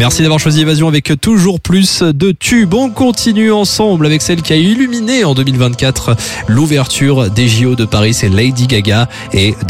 Merci d'avoir choisi Évasion avec toujours plus de tubes. On continue ensemble avec celle qui a illuminé en 2024 l'ouverture des JO de Paris, c'est Lady Gaga et